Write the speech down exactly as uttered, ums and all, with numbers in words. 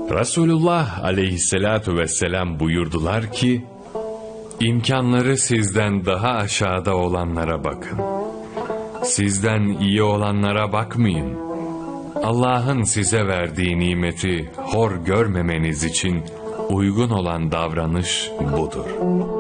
Resulullah aleyhissalatu vesselam buyurdular ki, imkanları sizden daha aşağıda olanlara bakın. Sizden iyi olanlara bakmayın. Allah'ın size verdiği nimeti hor görmemeniz için uygun olan davranış budur.